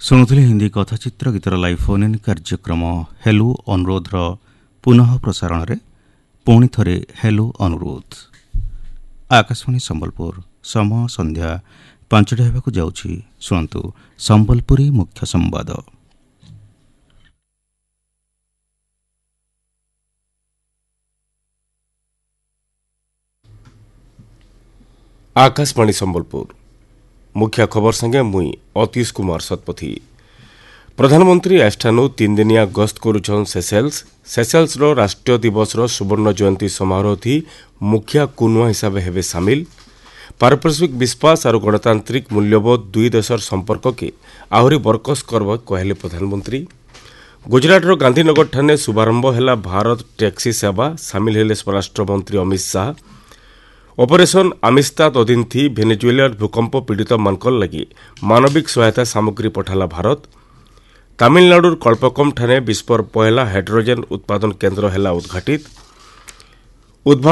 ଶୁଣୁଥିଲେ ହିନ୍ଦୀ କଥାଚିତ୍ର ଗୀତର ଲାଇଭ୍ ଫୋନ୍ ଇନ୍ କାର୍ଯ୍ୟକ୍ରମ ହେଲୋ ଅନୁରୋଧର ପୁନଃ ପ୍ରସାରଣରେ ପୁଣି ଥରେ ହେଲୋ ଅନୁରୋଧ। ଆକାଶବାଣୀ ସମ୍ବଲପୁର ସମୟ ସନ୍ଧ୍ୟା 5ଟା ହେବାକୁ ଯାଉଛି। ଶୁଣନ୍ତୁ ସମ୍ବଲପୁରୀ ମୁଖ୍ୟ ସମ୍ବାଦ। आकाशवाणी संबलपुर मुख्य खबर संगे मुई अतीश कुमार शतपथी। प्रधानमंत्री आजठानु 3 दिनिया गस्त करुछन सेसेल्स रो राष्ट्रीय दिवस रो सुवर्ण जयंती समारोह थी मुखिया कुनुआ हिसाब हेबे सामिल। पारस्परिक विश्वास और गणतांत्रिक मूल्यबोध दुई देशर संपर्क के आहरी बरकस करब कहले प्रधानमंत्री। गुजरात रो गांधीनगर ठाने शुभारंभ हैला भारत टैक्सी सेवा, सामिल हेले स्वराष्ट्र मंत्री अमित शाह। ऑपरेशन आमिस्ताद अधीन थी भेनेजुएलार भूकंप पीड़ित मानकल लगी मानविक सहायता सामग्री पठाला भारत। तमिलनाडुर कल्पकम ठाने विश्वर पहला हाइड्रोजेन उत्पादन केन्द्र हैला उद्घाटित।